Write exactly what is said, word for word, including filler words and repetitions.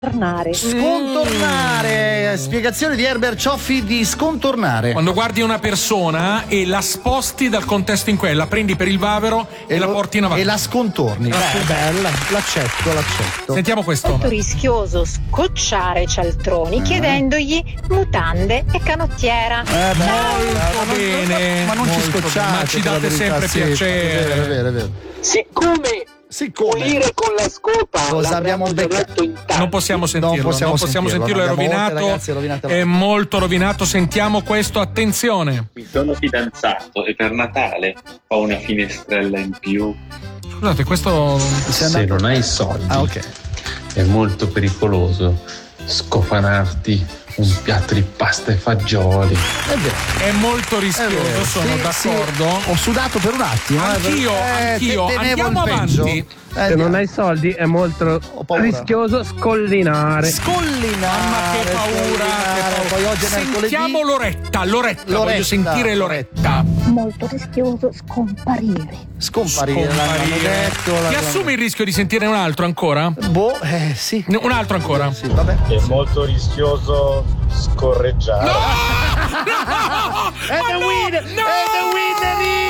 Scontornare. Scontornare. Spiegazione di Herbert Cioffi di scontornare. Quando guardi una persona e la sposti dal contesto in cui è, la prendi per il bavero e, e la lo, porti in avanti. E la scontorni. Beh, bella, l'accetto, l'accetto. Sentiamo questo. È molto rischioso scocciare Cialtroni ah. chiedendogli mutande e canottiera. Eh beh, molto ma, bene. Ma non molto ci scocciate. Ma ci date sempre sì, piacere. È vero, è vero, è vero. Siccome Siccome pulire con la scopa cosa abbiamo beccato? Non possiamo sentirlo, non possiamo, non possiamo sentirlo, sentirlo, è rovinato, volte, ragazzi, è rovinato. È molto rovinato. Sentiamo questo, attenzione. Mi sono fidanzato e per Natale ho una finestrella in più. Scusate, questo se non hai soldi ah, okay. è molto pericoloso scofanarti un piatto di pasta e fagioli. È vero. È molto rischioso, è sono sì, d'accordo. Sì. Ho sudato per un attimo. Anch'io, eh, anch'io. te, Andiamo avanti. Eh, se non hai soldi è molto rischioso scollinare. Scollinare. Mamma che paura. Che paura. Poi oggi è Sentiamo Loretta, Loretta, Loretta, voglio sentire Loretta. Molto rischioso scomparire. Scomparire. Scomparire. Detto, Ti assumi il rischio di sentire un altro ancora? Boh, eh sì. Un altro ancora? Sì, vabbè. È molto rischioso scorreggiare. No! No! È the winner! È the winner!